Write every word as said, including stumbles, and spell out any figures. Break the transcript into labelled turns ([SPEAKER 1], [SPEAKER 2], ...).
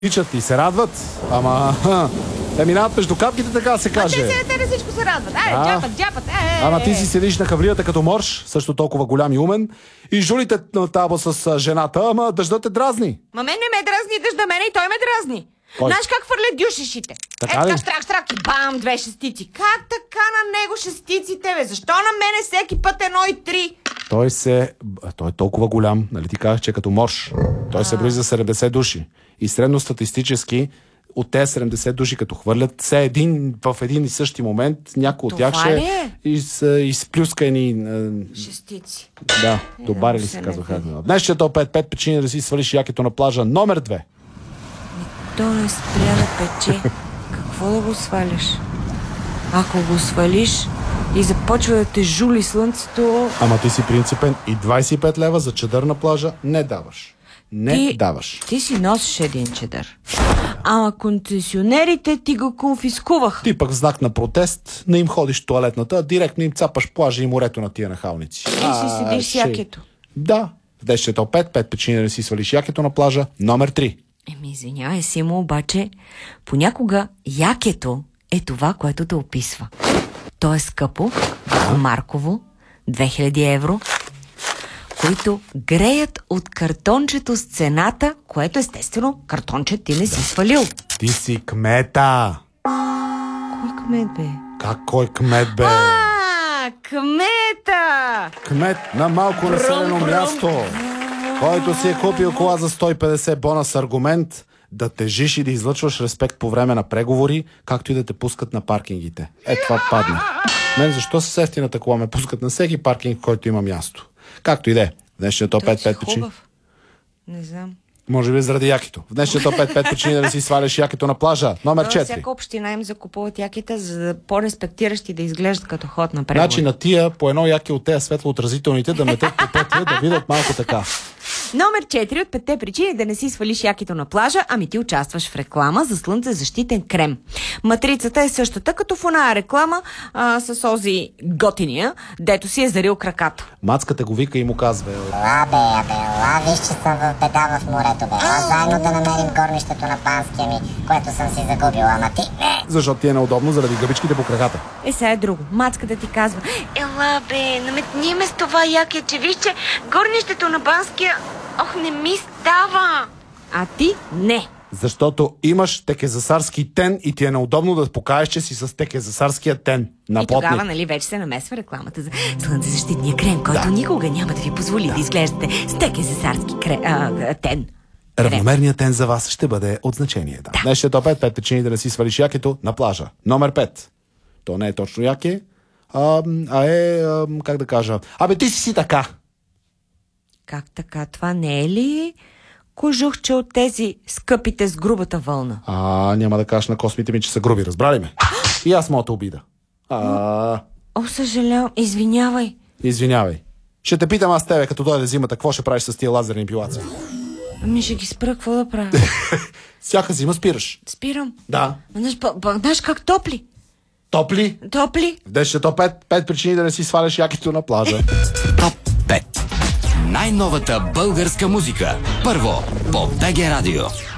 [SPEAKER 1] Тичат и се радват, ама ха, те минават между капките, така се каже.
[SPEAKER 2] А те, те, те всичко се радват. Ай,
[SPEAKER 1] Да.
[SPEAKER 2] джапат, джапат. Е, е,
[SPEAKER 1] Ама ти си седиш на хавлията като морж, също толкова голям и умен, и жулите на таба с а, жената, ама дъждът те дразни.
[SPEAKER 2] Ма мен не ме дразни, дъжда мене и той ме дразни.
[SPEAKER 1] Кой?
[SPEAKER 2] Знаеш как хвърлят дюшешите?
[SPEAKER 1] Така
[SPEAKER 2] е,
[SPEAKER 1] ли?
[SPEAKER 2] така штрак, штрак и бам, две шестици. Как така на него шестиците, бе? Защо на мене всеки път едно и три?
[SPEAKER 1] Той се... б, Той е толкова голям, нали ти казах, че е като морж. Той се брои за седемдесет души. И средностатистически от тези седемдесет души, като хвърлят все един в един и същи момент, някой от
[SPEAKER 2] Това
[SPEAKER 1] тях ще
[SPEAKER 2] ли е?
[SPEAKER 1] из, изплюска едни... а,
[SPEAKER 2] Шестици.
[SPEAKER 1] Да, добари ли
[SPEAKER 2] се
[SPEAKER 1] се,
[SPEAKER 2] не
[SPEAKER 1] казваха.
[SPEAKER 2] види.
[SPEAKER 1] Днес ще то пет пет причини да си свалиш якето на плажа. Номер две.
[SPEAKER 2] То не спря да пече. Какво да го сваляш? Ако го свалиш и започва да те жули слънцето...
[SPEAKER 1] Ама ти си принципен и двайсет и пет лева за чадър на плажа не даваш. Не
[SPEAKER 2] Ти-
[SPEAKER 1] даваш.
[SPEAKER 2] Ти си носиш един чедър. Ама концесионерите ти го конфискуваха.
[SPEAKER 1] Ти пък в знак на протест не им ходиш в туалетната, а директно им цапаш плажа и морето на тия нахалници.
[SPEAKER 2] Ти си седиш с
[SPEAKER 1] ще-
[SPEAKER 2] якето.
[SPEAKER 1] Да. Днес ще то пет пет причини да си свалиш якето на плажа. Номер три.
[SPEAKER 2] Еми, извинявай, Симо, обаче понякога якето е това, което те описва. То е скъпо, марково, две хиляди евро, които греят от картончето с цената, което естествено картонче ти не си свалил.
[SPEAKER 1] Ти си кмета.
[SPEAKER 2] Кой кмет, бе?
[SPEAKER 1] Как кой кмет, бе?
[SPEAKER 2] А, кмета!
[SPEAKER 1] Кмет на малко населено място, който си е купил кола за сто и петдесет бона с аргумент да тежиш и да излъчваш респект по време на преговори, както и да те пускат на паркингите. Е, това падна. Мен защо с ефтината кола ме пускат на всеки паркинг, в който има място? Както и да е. Днешния то
[SPEAKER 2] Той
[SPEAKER 1] пет
[SPEAKER 2] си
[SPEAKER 1] пет причини.
[SPEAKER 2] хубав. Не знам.
[SPEAKER 1] Може би заради якето. В днешния то пет пет причини да си сваляш якето на плажа. Номер
[SPEAKER 2] Във
[SPEAKER 1] четири.
[SPEAKER 2] всяка община им закупуват яките, за да по-респектиращи да изглеждат като ход на преговори.
[SPEAKER 1] Значи на тия по едно яке от тези светлоотразителните да метят по пътя, да видят малко така.
[SPEAKER 2] Номер четири от петте причини да не си свалиш якето на плажа, ами ти участваш в реклама за слънцезащитен крем. Матрицата е същата като в оная реклама а, с ози готиния, дето си е зарил краката.
[SPEAKER 1] Мацката го вика и му казва:
[SPEAKER 3] Ела, бе, абе, ела, виж, че съм в беда в морето, бе. Ела, заедно да намерим горнището на Банския ми, което съм си загубила, ама ти... Не.
[SPEAKER 1] защото ти е неудобно заради гъбичките по краката.
[SPEAKER 2] Е, сега е друго. Мацката ти казва: ела, бе, наметни ме с това яке, че виж, че горнището на Банския, ох, не ми става. А ти не.
[SPEAKER 1] Защото имаш текезасарски тен и ти е неудобно да покажеш, че си с текезасарския тен на
[SPEAKER 2] И
[SPEAKER 1] плотник.
[SPEAKER 2] тогава, нали, вече се намесва рекламата за слънцезащитния крем, който
[SPEAKER 1] Да.
[SPEAKER 2] никога няма да ви позволи да, изглеждате с текезасарски кре... а, а, тен.
[SPEAKER 1] Равномерният тен за вас ще бъде от значение. Да. Днес ще то пет пет причини да не си свалиш якето на плажа. Номер пет. То не е точно яке, а, а е, а, как да кажа, абе ти си си така.
[SPEAKER 2] Как така? Това не е ли кожухче от тези скъпите с грубата вълна?
[SPEAKER 1] А, няма да кажеш на космите ми, че са груби, разбрали ме? И аз мога да обида. А,
[SPEAKER 2] О, съжалявам, извинявай.
[SPEAKER 1] извинявай. Ще те питам аз тебе, като дойде зимата, какво ще правиш с тия лазерни пилаци?
[SPEAKER 2] Ами ще ги спра, какво да правя?
[SPEAKER 1] Всяка зима спираш.
[SPEAKER 2] Спирам.
[SPEAKER 1] Да.
[SPEAKER 2] А Знаеш, ба- ба- знаеш как топли?
[SPEAKER 1] Топли?
[SPEAKER 2] Топли?
[SPEAKER 1] Днес ще то пет, пет причини да не си сваляш якито на плажа.
[SPEAKER 4] Топ пет. Най-новата българска музика. Първо по БГ Радио.